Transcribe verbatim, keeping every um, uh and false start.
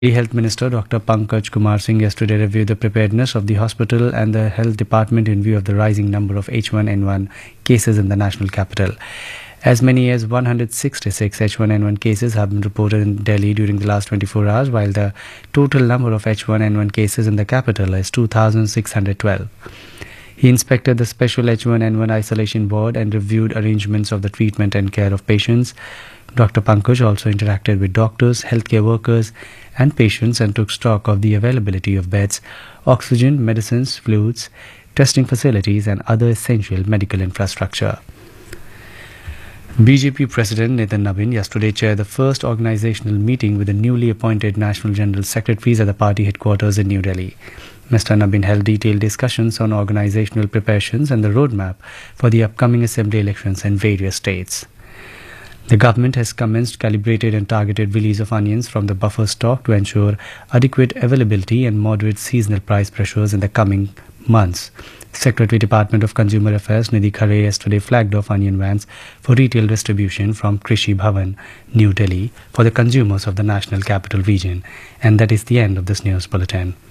The Health Minister Doctor Pankaj Kumar Singh yesterday reviewed the preparedness of the hospital and the health department in view of the rising number of H one N one cases in the national capital. As many as one hundred sixty-six H one N one cases have been reported in Delhi during the last twenty-four hours, while the total number of H one N one cases in the capital is two thousand six hundred twelve. He inspected the special H one N one isolation ward and reviewed arrangements of the treatment and care of patients. Doctor Pankaj also interacted with doctors, healthcare workers and patients and took stock of the availability of beds, oxygen, medicines, fluids, testing facilities and other essential medical infrastructure. B J P President Nitin Nabin yesterday chaired the first organizational meeting with the newly appointed National General Secretaries at the party headquarters in New Delhi. Mister Nabin held detailed discussions on organizational preparations and the roadmap for the upcoming assembly elections in various states. The government has commenced calibrated and targeted release of onions from the buffer stock to ensure adequate availability and moderate seasonal price pressures in the coming months. Secretary Department of Consumer Affairs Nidhi Khare yesterday flagged off onion vans for retail distribution from Krishi Bhavan, New Delhi, for the consumers of the National Capital Region. And that is the end of this news bulletin.